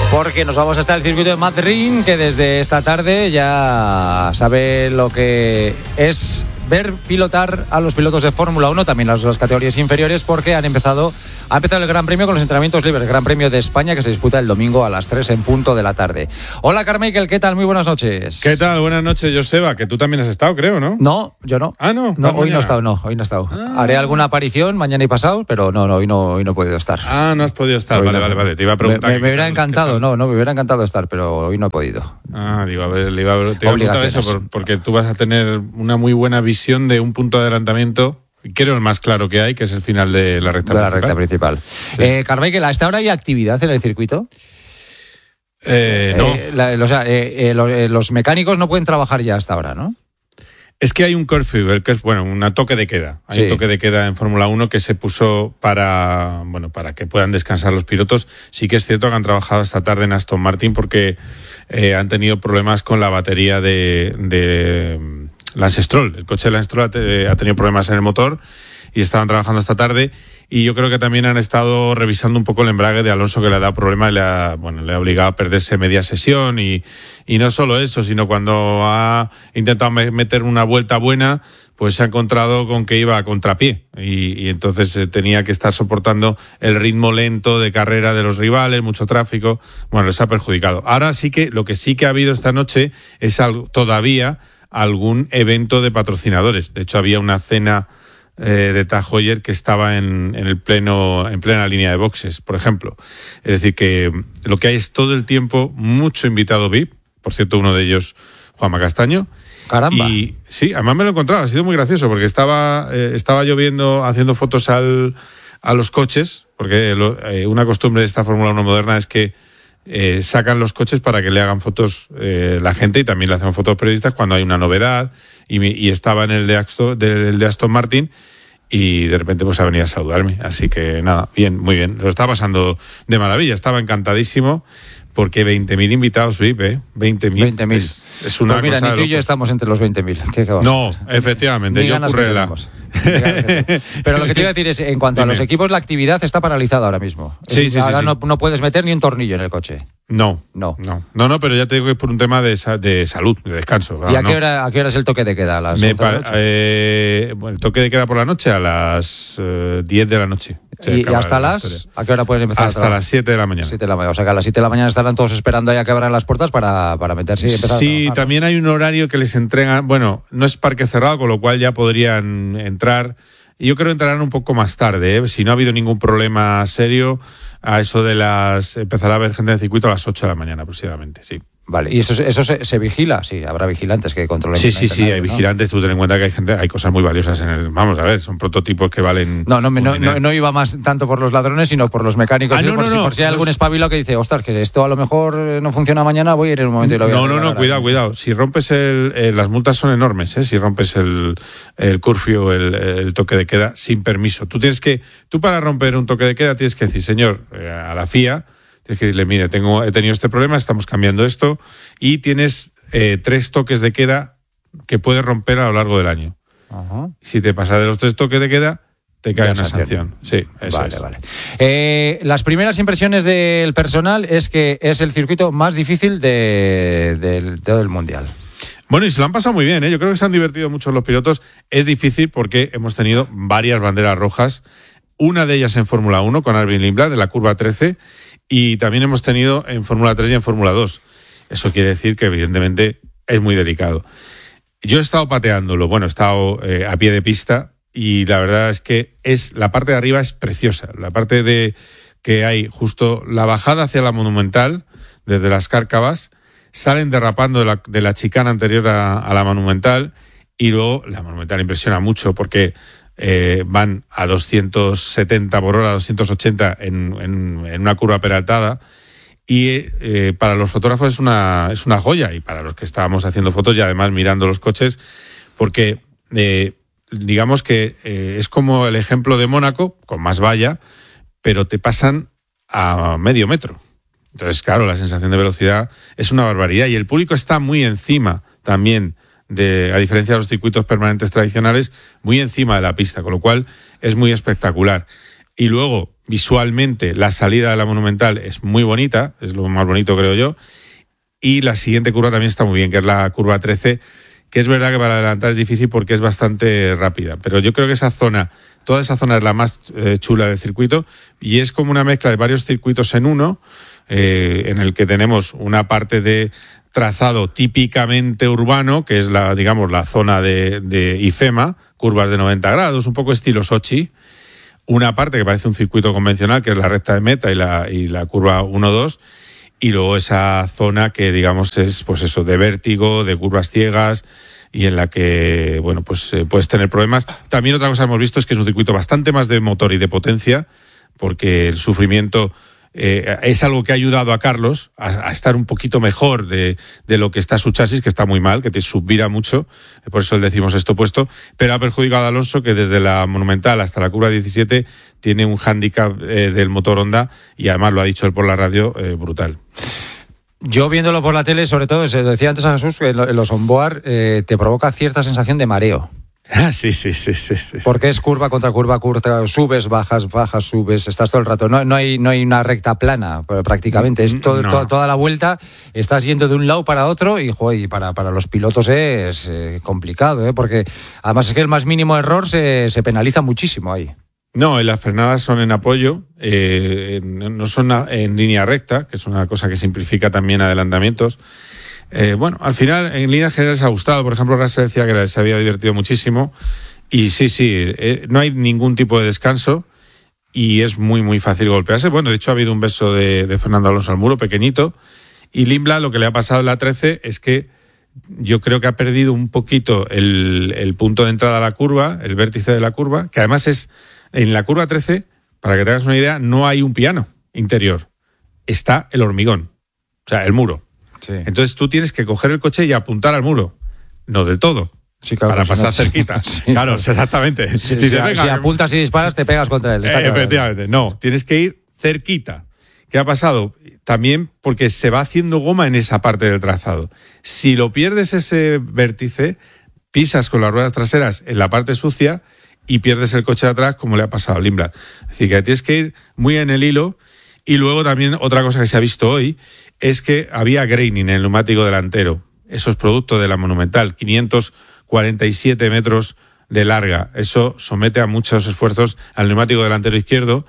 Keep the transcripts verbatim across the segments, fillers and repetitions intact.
Porque nos vamos hasta el circuito de Madrid, que desde esta tarde ya sabe lo que es ver pilotar a los pilotos de Fórmula uno, también las, las categorías inferiores, porque han empezado, ha empezado el Gran Premio con los entrenamientos libres, el Gran Premio de España, que se disputa el domingo a las tres en punto de la tarde. Hola, Carmichael, ¿qué tal? Muy buenas noches. ¿Qué tal? Buenas noches, Joseba, que tú también has estado, creo, ¿no? No, yo no. Ah, no. No, hoy no he estado, no, hoy no he estado. Ah. Haré alguna aparición mañana y pasado, pero no, no, hoy no, hoy no he podido estar. Ah, no has podido estar, hoy vale, no. vale, vale, te iba a preguntar. Me, me, me hubiera encantado, no, no, me hubiera encantado estar, pero hoy no he podido. Ah, digo, a ver, le iba a, te iba a preguntar eso, por, porque tú vas a tener una muy buena visión de un punto de adelantamiento, creo el más claro que hay, que es el final de la recta de principal. la recta principal. Sí. Eh, Carmichael, ¿a esta hora hay actividad en el circuito? Eh, no. Eh, la, o sea, eh, eh, los, eh, los mecánicos no pueden trabajar ya hasta ahora, ¿no? Es que hay un curfew, el curfew, bueno, un toque de queda. Hay sí. un toque de queda en Fórmula uno que se puso para, bueno, para que puedan descansar los pilotos. Sí que es cierto que han trabajado esta tarde en Aston Martin porque eh, han tenido problemas con la batería de, de Lance Stroll. El coche de Lance Stroll ha, ha tenido problemas en el motor y estaban trabajando esta tarde. Y yo creo que también han estado revisando un poco el embrague de Alonso, que le ha dado problema y le ha, bueno, le ha obligado a perderse media sesión. Y, y no solo eso, sino cuando ha intentado meter una vuelta buena, pues se ha encontrado con que iba a contrapié. Y, y entonces eh, tenía que estar soportando el ritmo lento de carrera de los rivales, mucho tráfico. Bueno, les ha perjudicado. Ahora sí que, lo que sí que ha habido esta noche es algo, todavía algún evento de patrocinadores. De hecho, había una cena de Tag Heuer que estaba en, en el pleno, en plena línea de boxes, por ejemplo. Es decir, que lo que hay es todo el tiempo mucho invitado V I P, por cierto, uno de ellos, Juanma Castaño. Caramba. Y sí, además me lo he encontrado, ha sido muy gracioso, porque estaba, eh, estaba yo viendo, haciendo fotos al, a los coches, porque lo, eh, una costumbre de esta Fórmula uno moderna es que eh, sacan los coches para que le hagan fotos eh, la gente, y también le hacen fotos periodistas cuando hay una novedad, y, y estaba en el de, Aston, del de Aston Martin, y de repente pues ha venido a saludarme. Así que nada, bien, muy bien. Lo estaba pasando de maravilla, estaba encantadísimo, porque veinte mil invitados V I P, ¿eh? veinte mil. veinte mil. Es, es una pues mira, cosa ni tú y yo estamos entre los veinte mil. No, efectivamente, yo ocurre la... Pero lo que te iba a decir es, en cuanto Dime. a los equipos, la actividad está paralizada ahora mismo. Es sí, decir, sí, ahora sí, no, sí. no puedes meter ni un tornillo en el coche. No, no, no, no, no, pero ya te digo que es por un tema de, de salud, de descanso. ¿Y a, no. qué hora, a qué hora es el toque de queda? ¿A las Me once de la noche? Eh, bueno, el toque de queda por la noche a las eh, diez de la noche. ¿Y, y hasta las? ¿A qué hora pueden empezar? Hasta las siete de la mañana. siete de la mañana. O sea que a las siete de la mañana estarán todos esperando ahí a que abran las puertas para, para meterse y empezar sí, a trabajar. También hay un horario que les entregan. Bueno, no es parque cerrado, con lo cual ya podrían entrar. Y yo creo que entrarán un poco más tarde, ¿eh? Si no ha habido ningún problema serio, a eso de las... Empezará a haber gente en el circuito a las ocho de la mañana aproximadamente, sí. Vale, ¿y eso, eso se, se vigila? Sí, habrá vigilantes que controlen. Sí, sí, sí, hay ¿no? vigilantes. Tú ten en cuenta que hay gente, hay cosas muy valiosas en el... Vamos a ver, son prototipos que valen... No, no, no, no, no iba más tanto por los ladrones, sino por los mecánicos. Ah, no, por, no, si, no, por si hay no, algún no, espabilo que dice, ostras, que esto a lo mejor no funciona mañana, voy a ir en un momento y lo voy a No, no, no, cuidado, cuidado. Si rompes el... Eh, las multas son enormes, ¿eh? Si rompes el, el curfew, el, el toque de queda, sin permiso. Tú tienes que... Tú para romper un toque de queda tienes que decir, señor, eh, a la F I A... Tienes que decirle, mire, tengo, he tenido este problema, estamos cambiando esto, y tienes eh, tres toques de queda que puedes romper a lo largo del año. Ajá. Si te pasas de los tres toques de queda, te cae una sanción. Sí, eso vale, es. Vale. Eh, las primeras impresiones del personal es que es el circuito más difícil de, de, de todo el Mundial. Bueno, y se lo han pasado muy bien, ¿eh? Yo creo que se han divertido mucho los pilotos. Es difícil porque hemos tenido varias banderas rojas, una de ellas en Fórmula uno con Albin Lindblad, en la curva trece, y también hemos tenido en Fórmula tres y en Fórmula dos. Eso quiere decir que evidentemente es muy delicado. Yo he estado pateándolo, bueno, he estado eh, a pie de pista, y la verdad es que es la parte de arriba es preciosa. La parte de que hay justo la bajada hacia la Monumental, desde las Cárcavas, salen derrapando de la, de la chicana anterior a, a la Monumental, y luego la Monumental impresiona mucho porque Eh, van a doscientos setenta por hora, doscientos ochenta en, en, en una curva peraltada, y eh, para los fotógrafos es una, es una joya, y para los que estábamos haciendo fotos y además mirando los coches, porque eh, digamos que eh, es como el ejemplo de Mónaco, con más valla, pero te pasan a medio metro. Entonces, claro, la sensación de velocidad es una barbaridad, y el público está muy encima también, de, a diferencia de los circuitos permanentes tradicionales, muy encima de la pista, con lo cual es muy espectacular. Y luego, visualmente, la salida de la Monumental es muy bonita, es lo más bonito, creo yo. Y la siguiente curva también está muy bien, que es la curva trece, que es verdad que para adelantar es difícil porque es bastante rápida. Pero yo creo que esa zona, toda esa zona es la más eh, chula del circuito y es como una mezcla de varios circuitos en uno, eh, en el que tenemos una parte de trazado típicamente urbano, que es la, digamos, la zona de, de IFEMA, curvas de noventa grados, un poco estilo Sochi. Una parte que parece un circuito convencional, que es la recta de meta y la, y la curva uno dos. Y luego esa zona que, digamos, es, pues eso, de vértigo, de curvas ciegas y en la que, bueno, pues eh, puedes tener problemas. También otra cosa que hemos visto es que es un circuito bastante más de motor y de potencia, porque el sufrimiento eh, es algo que ha ayudado a Carlos a, a estar un poquito mejor de, de lo que está su chasis, que está muy mal, que te subvira mucho, por eso le decimos esto puesto, pero ha perjudicado a Alonso, que desde la Monumental hasta la curva diecisiete tiene un hándicap eh, del motor Honda, y además lo ha dicho él por la radio, eh, brutal. Yo viéndolo por la tele, sobre todo, se decía antes a Jesús que en los onboard eh, te provoca cierta sensación de mareo. Ah, sí, sí, sí, sí, sí. Porque es curva contra curva, curva, subes, bajas, bajas, subes, estás todo el rato. No, no hay, no hay una recta plana, prácticamente. Es todo, no. to, toda la vuelta, estás yendo de un lado para otro y, joder, y para, para los pilotos es eh, complicado, ¿eh? Porque además es que el más mínimo error se, se penaliza muchísimo ahí. No, las frenadas son en apoyo, eh, no son en línea recta, que es una cosa que simplifica también adelantamientos. Eh, bueno, al final, en líneas generales ha gustado. Por ejemplo, Russell decía que se había divertido muchísimo. Y sí, sí, eh, no hay ningún tipo de descanso y es muy, muy fácil golpearse. Bueno, de hecho ha habido un beso de, de Fernando Alonso al muro, pequeñito. Y Lindblad, lo que le ha pasado en la trece es que yo creo que ha perdido un poquito el, el punto de entrada a la curva, el vértice de la curva, que además es, en la curva trece, para que te hagas una idea, no hay un piano interior. Está el hormigón, o sea, el muro. Sí. Entonces tú tienes que coger el coche y apuntar al muro, no del todo, sí, claro, para pasar no, cerquita. Sí, claro, sí, exactamente. Sí, si, si, te pega, si apuntas y disparas, te pegas contra él. Eh, efectivamente, no, tienes que ir cerquita. ¿Qué ha pasado? También porque se va haciendo goma en esa parte del trazado. Si lo pierdes ese vértice, pisas con las ruedas traseras en la parte sucia y pierdes el coche de atrás, como le ha pasado a Lindblad. Es decir, que tienes que ir muy en el hilo. Y luego también otra cosa que se ha visto hoy es que había graining en el neumático delantero. Eso es producto de la Monumental, quinientos cuarenta y siete metros de larga. Eso somete a muchos esfuerzos al neumático delantero izquierdo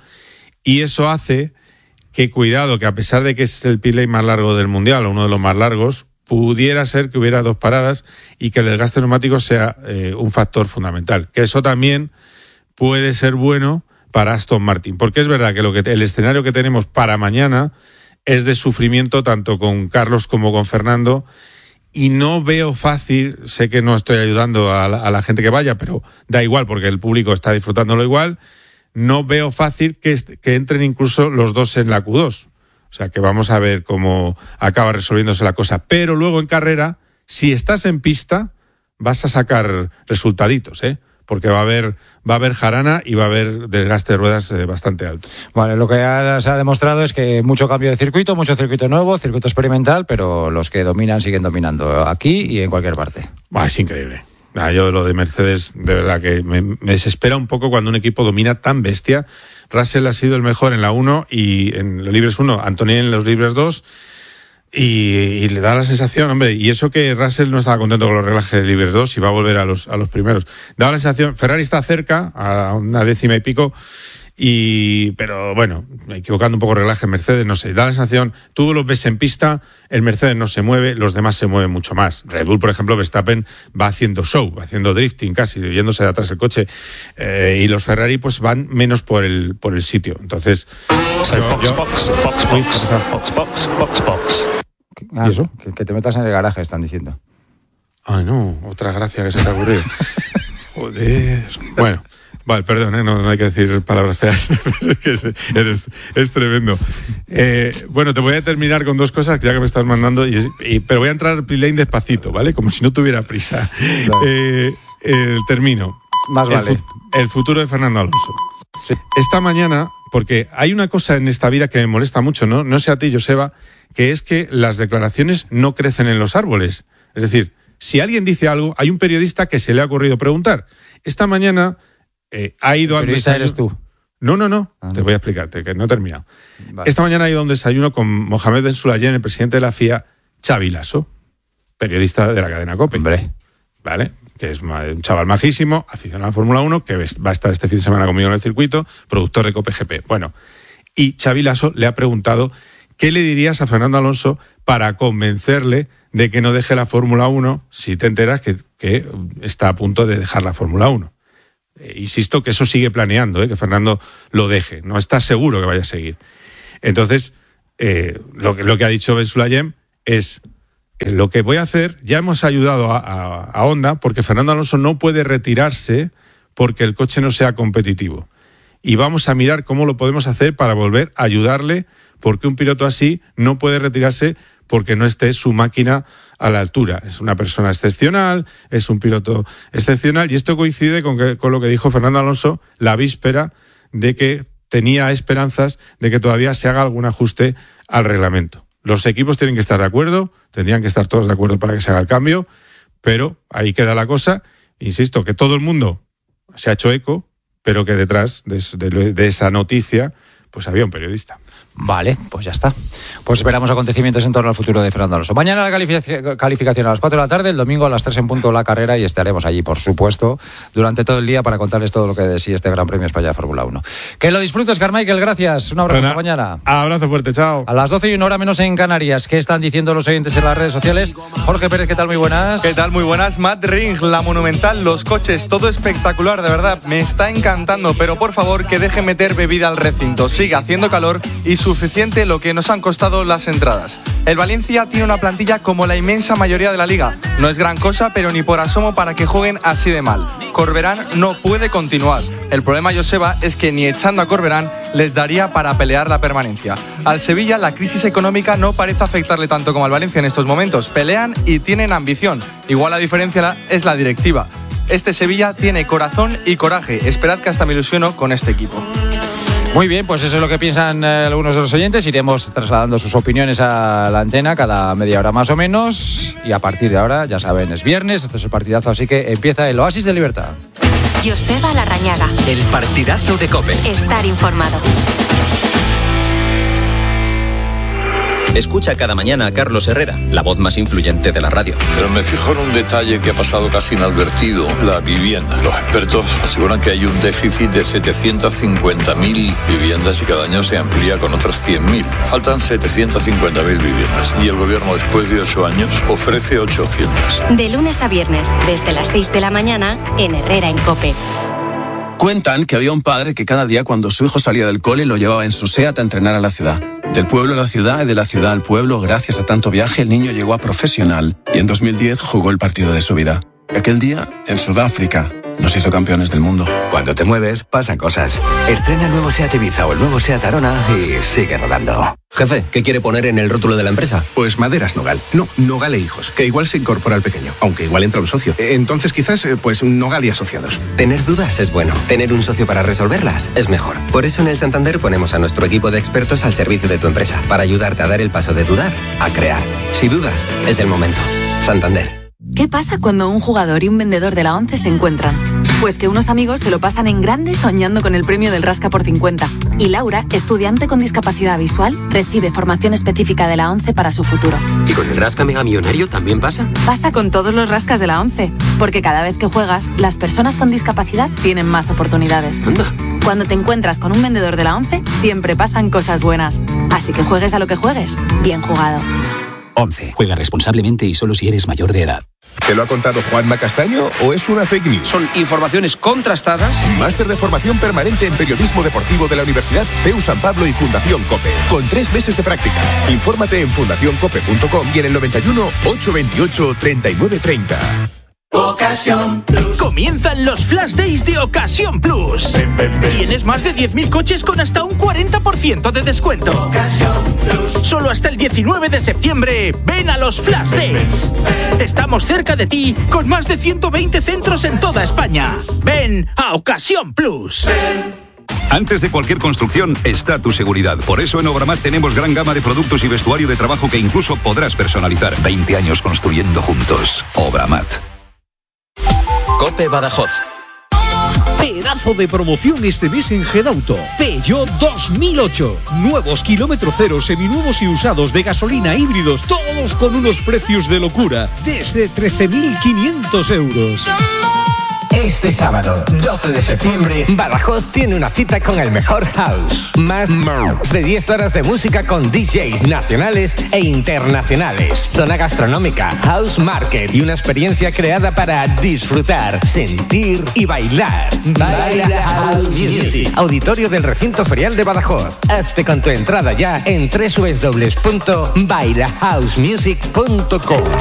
y eso hace que, cuidado, que a pesar de que es el pit lane más largo del Mundial, o uno de los más largos, pudiera ser que hubiera dos paradas y que el desgaste neumático sea eh, un factor fundamental. Que eso también puede ser bueno para Aston Martin, porque es verdad que, lo que el escenario que tenemos para mañana es de sufrimiento tanto con Carlos como con Fernando, y no veo fácil, sé que no estoy ayudando a la, a la gente que vaya, pero da igual porque el público está disfrutándolo igual, no veo fácil que, que entren incluso los dos en la Q dos. O sea que vamos a ver cómo acaba resolviéndose la cosa. Pero luego en carrera, si estás en pista, vas a sacar resultaditos, ¿eh? Porque va a haber va a haber jarana y va a haber desgaste de ruedas eh, bastante alto. Vale, lo que ha, se ha demostrado es que mucho cambio de circuito, mucho circuito nuevo, circuito experimental, pero los que dominan siguen dominando aquí y en cualquier parte. Bah, es increíble. Nah, yo lo de Mercedes, de verdad que me, me desespera un poco cuando un equipo domina tan bestia. Russell ha sido el mejor en la uno y en los libres uno, Antonio en los libres dos. Y, y le da la sensación, hombre, y eso que Russell no estaba contento con los reglajes de Libres dos y va a volver a los a los primeros. Da la sensación, Ferrari está cerca, a una décima y pico, y pero bueno, equivocando un poco el reglaje Mercedes, no sé, da la sensación, tú los ves en pista, el Mercedes no se mueve, los demás se mueven mucho más. Red Bull, por ejemplo, Verstappen va haciendo show, va haciendo drifting casi, yéndose de atrás el coche, eh, y los Ferrari pues van menos por el por el sitio. Entonces, so yo, box, yo, box, box, box, box, box, box, box. Ah, ¿y eso? Que, que te metas en el garaje, están diciendo. Ah, no, otra gracia que se te ha ocurrido. Joder. Bueno, vale, perdón, ¿eh? no, no hay que decir palabras feas. es, es, es tremendo. Eh, bueno, te voy a terminar con dos cosas, ya que me estás mandando, y, y, pero voy a entrar al pit lane despacito, ¿vale? Como si no tuviera prisa. Eh, eh, termino. Más vale. El, fu- el futuro de Fernando Alonso. Sí. Esta mañana, porque hay una cosa en esta vida que me molesta mucho, ¿no? No sé a ti, Joseba, que es que las declaraciones no crecen en los árboles. Es decir, si alguien dice algo, hay un periodista que se le ha ocurrido preguntar. Esta mañana eh, ha ido al periodista desayuno... eres tú. No, no, no, Ah. te voy a explicarte, que no he terminado. Vale. Esta mañana ha ido a un desayuno con Mohamed Ben Sulayem, el presidente de la F I A, Xavi Lasso, periodista de la cadena COPE. Hombre. ¿Vale? Que es un chaval majísimo, aficionado a la Fórmula uno, que va a estar este fin de semana conmigo en el circuito, productor de COPE G P. Bueno, y Xavi Lasso le ha preguntado qué le dirías a Fernando Alonso para convencerle de que no deje la Fórmula uno si te enteras que, que está a punto de dejar la Fórmula uno. Eh, insisto que eso sigue planeando, eh, que Fernando lo deje. No está seguro que vaya a seguir. Entonces, eh, lo, que, lo que ha dicho Ben Sulayem es eh, lo que voy a hacer. Ya hemos ayudado a, a, a Honda porque Fernando Alonso no puede retirarse porque el coche no sea competitivo. Y vamos a mirar cómo lo podemos hacer para volver a ayudarle, porque un piloto así no puede retirarse porque no esté su máquina a la altura. Es una persona excepcional, es un piloto excepcional, y esto coincide con, que, con lo que dijo Fernando Alonso la víspera de que tenía esperanzas de que todavía se haga algún ajuste al reglamento. Los equipos tienen que estar de acuerdo, tendrían que estar todos de acuerdo para que se haga el cambio, pero ahí queda la cosa. Insisto, que todo el mundo se ha hecho eco, pero que detrás de, de, de esa noticia pues había un periodista. Vale, pues ya está. Pues esperamos acontecimientos en torno al futuro de Fernando Alonso. Mañana la calific- calificación a las cuatro de la tarde, el domingo a las tres en punto la carrera, y estaremos allí, por supuesto, durante todo el día para contarles todo lo que de sí este Gran Premio España de Fórmula uno. Que lo disfrutes, Carmichael, gracias. Un abrazo, Buena, hasta mañana. Abrazo fuerte, chao. A las doce y una hora menos en Canarias. ¿Qué están diciendo los oyentes en las redes sociales? Jorge Pérez, ¿qué tal? Muy buenas. ¿Qué tal? Muy buenas. Matt Ring, la Monumental, los coches, todo espectacular, de verdad. Me está encantando, pero por favor que deje meter bebida al recinto. Sigue haciendo calor y suficiente lo que nos han costado las entradas. El Valencia tiene una plantilla como la inmensa mayoría de la liga. No es gran cosa, pero ni por asomo para que jueguen así de mal. Corberán no puede continuar. El problema, Joseba, es que ni echando a Corberán les daría para pelear la permanencia. Al Sevilla la crisis económica no parece afectarle tanto como al Valencia en estos momentos. Pelean y tienen ambición. Igual la diferencia es la directiva. Este Sevilla tiene corazón y coraje. Esperad que hasta me ilusiono con este equipo. Muy bien, pues eso es lo que piensan eh, algunos de los oyentes. Iremos trasladando sus opiniones a la antena cada media hora más o menos. Y a partir de ahora, ya saben, es viernes, esto es el partidazo, así que empieza el Oasis de Libertad. Joseba Larrañaga. El partidazo de COPE. Estar informado. Escucha cada mañana a Carlos Herrera, la voz más influyente de la radio. Pero me fijo en un detalle que ha pasado casi inadvertido: la vivienda. Los expertos aseguran que hay un déficit de setecientas cincuenta mil viviendas y cada año se amplía con otras cien mil. Faltan setecientas cincuenta mil viviendas y el gobierno, después de ocho años, ofrece ochocientas. De lunes a viernes, desde las seis de la mañana, en Herrera en COPE. Cuentan que había un padre que cada día cuando su hijo salía del cole lo llevaba en su SEAT a entrenar a la ciudad. Del pueblo a la ciudad y de la ciudad al pueblo, gracias a tanto viaje, el niño llegó a profesional y en dos mil diez jugó el partido de su vida. Aquel día, en Sudáfrica, nos hizo campeones del mundo. Cuando te mueves, pasan cosas. Estrena el nuevo SEAT Ibiza o el nuevo SEAT Arona y sigue rodando. Jefe, ¿qué quiere poner en el rótulo de la empresa? Pues Maderas Nogal. No, Nogal e Hijos, que igual se incorpora al pequeño, aunque igual entra un socio. Entonces quizás, pues Nogal y Asociados. Tener dudas es bueno. Tener un socio para resolverlas es mejor. Por eso en el Santander ponemos a nuestro equipo de expertos al servicio de tu empresa, para ayudarte a dar el paso de dudar a crear. Si dudas, es el momento. Santander. ¿Qué pasa cuando un jugador y un vendedor de la ONCE se encuentran? Pues que unos amigos se lo pasan en grande soñando con el premio del Rasca por cincuenta. Y Laura, estudiante con discapacidad visual, recibe formación específica de la ONCE para su futuro. ¿Y con el Rasca Mega Millonario también pasa? Pasa con todos los rascas de la ONCE, porque cada vez que juegas, las personas con discapacidad tienen más oportunidades. Anda. Cuando te encuentras con un vendedor de la ONCE, siempre pasan cosas buenas. Así que juegues a lo que juegues, bien jugado. ONCE. Juega responsablemente y solo si eres mayor de edad. ¿Te lo ha contado Juanma Castaño o es una fake news? Son informaciones contrastadas. Máster de formación permanente en periodismo deportivo de la Universidad C E U San Pablo y Fundación COPE. Con tres meses de prácticas. Infórmate en fundación cope punto com y en el noventa y uno, ochocientos veintiocho, treinta y nueve treinta. Ocasión Plus. Comienzan los Flash Days de Ocasión Plus. Ven, ven, ven. Tienes más de diez mil coches con hasta un cuarenta por ciento de descuento. Ocasión Plus. Solo hasta el diecinueve de septiembre. Ven a los Flash Days. Ven, ven. Estamos cerca de ti con más de ciento veinte centros en toda España. Ven a Ocasión Plus. Ven. Antes de cualquier construcción está tu seguridad. Por eso en Obramat tenemos gran gama de productos y vestuario de trabajo que incluso podrás personalizar. veinte años construyendo juntos. Obramat. COPE Badajoz. Pedazo de promoción este mes en Gedauto. Peugeot dos mil ocho. Nuevos kilómetro cero, seminuevos y usados de gasolina, híbridos, todos con unos precios de locura. Desde trece mil quinientos euros. Este sábado, doce de septiembre, Badajoz tiene una cita con el mejor house. Más de diez horas de música con D Js nacionales e internacionales. Zona gastronómica, house market y una experiencia creada para disfrutar, sentir y bailar. Baila House Music. Auditorio del Recinto Ferial de Badajoz. Hazte con tu entrada ya en doble u doble u doble u punto baila house music punto com.